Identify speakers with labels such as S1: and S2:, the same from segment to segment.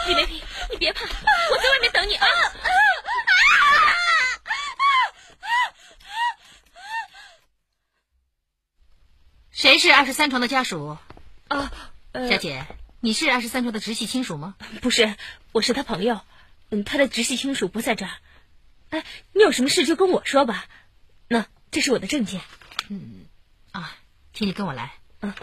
S1: 李梅萍，你别怕，我在外面等你啊！
S2: 谁是23床的家属？
S1: 小
S2: 姐，你是23床的直系亲属吗？
S1: 不是，我是他朋友。他的直系亲属不在这儿。哎，你有什么事就跟我说吧。那这是我的证件。
S2: 请你跟我来。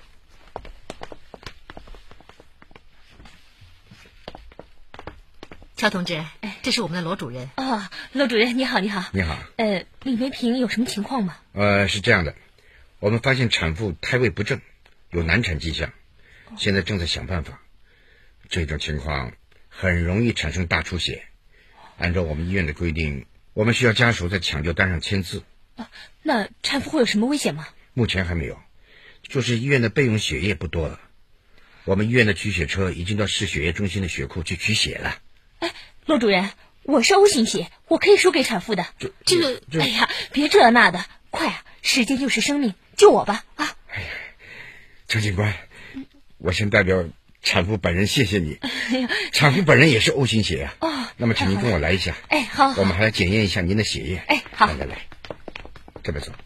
S2: 乔同志，这是我们的罗主任。
S1: 罗主任你好，你好。
S3: 你好。
S1: 李梅萍有什么情况吗？
S3: 是这样的，我们发现产妇胎位不正，有难产迹象，现在正在想办法。这种情况很容易产生大出血，按照我们医院的规定，我们需要家属在抢救单上签字。
S1: 那产妇会有什么危险吗？
S3: 目前还没有，就是医院的备用血液不多了。我们医院的取血车已经到市血液中心的血库去取血了。
S1: 罗主任，我是 O 型血，我可以输给产妇的。哎呀，别这那的，快啊！时间就是生命，救我吧啊！
S3: 张警官，我先代表产妇本人谢谢你。产妇本人也是 O 型血啊。那么请您跟我来一下。
S1: 好。
S3: 我们还要检验一下您的血液。
S1: 好。
S3: 来，这边走。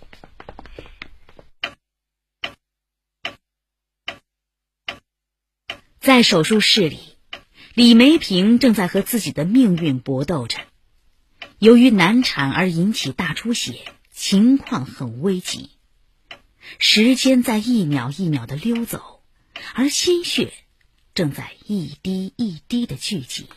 S4: 在手术室里，李梅萍正在和自己的命运搏斗着。由于难产而引起大出血，情况很危急。时间在一秒一秒地溜走，而鲜血正在一滴一滴地聚集。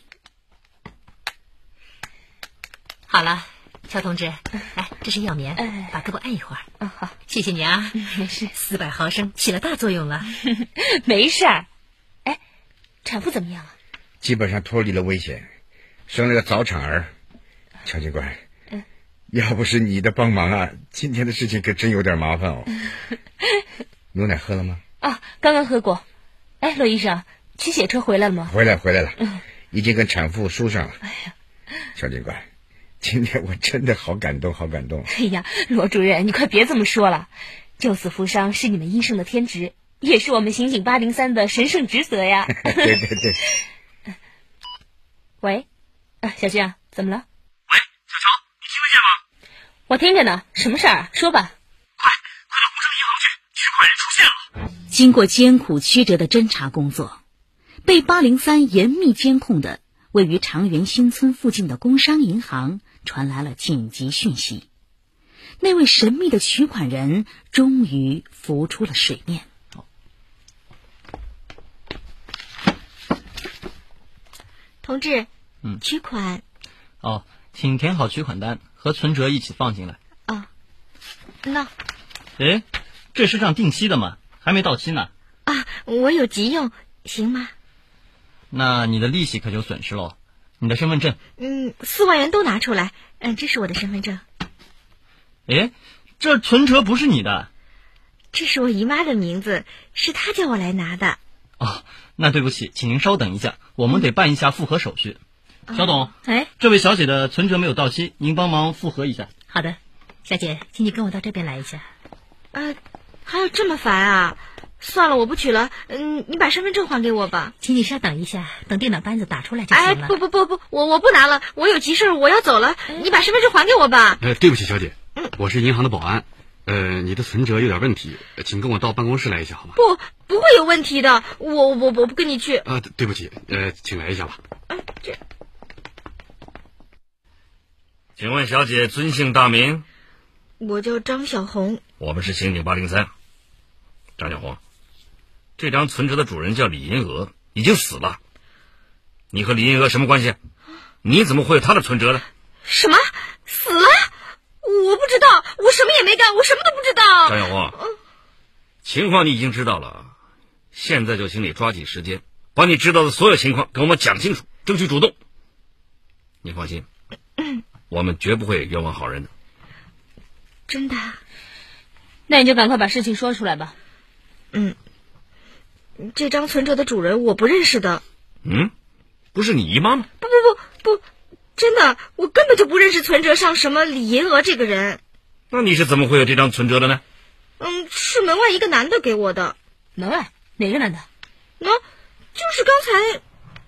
S2: 好了，乔同志，来，这是药棉，把胳膊按一会儿。
S1: 好，
S2: 谢谢你啊。
S1: 没事
S2: ，400毫升起了大作用了。
S1: 没事儿。产妇怎么样啊？
S3: 基本上脱离了危险，生了个早产儿。乔警官，要不是你的帮忙啊，今天的事情可真有点麻烦哦。牛奶喝了吗？
S1: 刚刚喝过。罗医生，取血车回来了吗？
S3: 回来了，已经跟产妇输上了。乔警官，今天我真的好感动。
S1: 哎呀，罗主任，你快别这么说了，救死扶伤是你们医生的天职，也是我们刑警803的神圣职责呀。
S3: 对。
S1: 喂，小军，怎么了？
S5: 喂，小乔，你听得见吗？
S1: 我听着呢，什么事儿？说吧。
S5: 快到工商银行去，取款人出现了。
S4: 经过艰苦曲折的侦查工作，被803严密监控的位于长源新村附近的工商银行传来了紧急讯息，那位神秘的取款人终于浮出了水面。
S6: 同志，取款。
S7: 请填好取款单，和存折一起放进来。
S6: 那。
S7: 这是张定期的吗？还没到期呢。
S6: 我有急用，行吗？
S7: 那你的利息可就损失喽。你的身份证
S6: ？4万元都拿出来。这是我的身份证。
S7: 这存折不是你的。
S6: 这是我姨妈的名字，是她叫我来拿的。
S7: 那对不起，请您稍等一下，我们得办一下复核手续。小董，这位小姐的存折没有到期，您帮忙复核一下。
S2: 好的，小姐，请你跟我到这边来一下。
S6: 还有这么烦啊？算了，我不取了。你把身份证还给我吧。
S2: 请你稍等一下，等电脑班子打出来就行了。
S6: 不，我不拿了，我有急事，我要走了。你把身份证还给我吧。
S8: 对不起，小姐，我是银行的保安。你的存折有点问题，请跟我到办公室来一下好吗？
S6: 不会有问题的，我不跟你去。
S8: 对不起，请来一下吧。
S5: 请问小姐尊姓大名？
S6: 我叫张小红。
S5: 我们是刑警803。张小红，这张存折的主人叫李银娥，已经死了。你和李银娥什么关系？你怎么会有她的存折呢？
S6: 什么？死了？我不知道，我什么也没干，我什么都不知道。
S5: 张小红，情况你已经知道了，现在就请你抓紧时间，把你知道的所有情况跟我们讲清楚，争取主动。你放心，我们绝不会冤枉好人的。
S6: 真的？
S1: 那你就赶快把事情说出来吧。
S6: 这张存折的主人我不认识的。
S5: 不是你姨妈吗？
S6: 不，真的，我根本就不认识存折上什么李银娥这个人。
S5: 那你是怎么会有这张存折的呢？
S6: 是门外一个男的给我的。
S1: 门外哪个男的？
S6: 就是刚才